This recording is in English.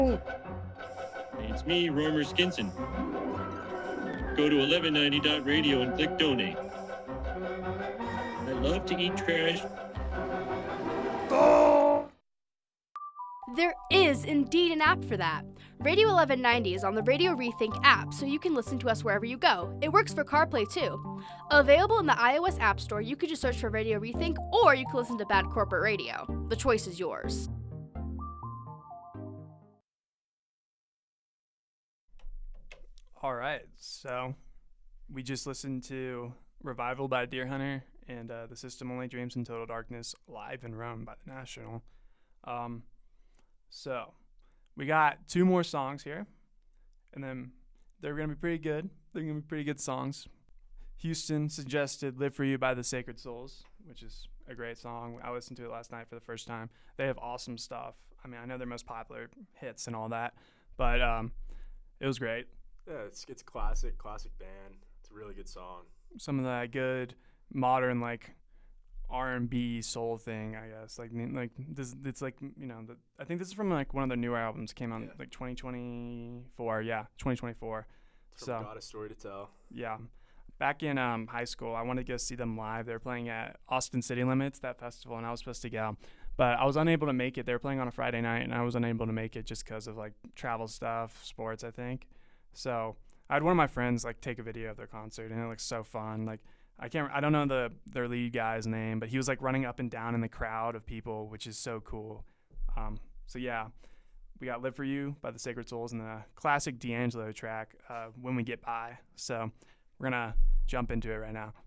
It's me, Romer Skinson. Go to 1190.radio and click donate. I love to eat trash. There is indeed an app for that. Radio 1190 is on the Radio Rethink app, so you can listen to us wherever you go. It works for CarPlay too. Available in the iOS App Store, you could just search for Radio Rethink, or you can listen to Bad Corporate Radio. The choice is yours. All right, so we just listened to Revival by Deer Hunter and The System Only Dreams in Total Darkness live in Rome by The National. So we got two more songs here, and then they're going to be pretty good. They're going to be pretty good songs. Houston suggested Live For You by The Sacred Souls, which is a great song. I listened to it last night for the first time. They have awesome stuff. I mean, I know their most popular hits and all that, but it was great. Yeah, it's classic band. It's a really good song. Some of that good modern like R&B soul thing, I guess. Like this, it's like, you know, I think this is from like one of their newer albums. Came out like 2024. Yeah, 2024. It's from Got a Story to Tell. Yeah. Back in high school, I wanted to go see them live. They were playing at Austin City Limits, that festival, and I was supposed to go. But I was unable to make it. They were playing on a Friday night, and I was unable to make it just because of like travel stuff, sports, I think. So I had one of my friends like take a video of their concert, and it looked so fun. Like I don't know their lead guy's name, but he was like running up and down in the crowd of people, which is so cool. So yeah, we got Live For You by The Sacred Souls and the classic D'Angelo track, When We Get By. So we're gonna jump into it right now.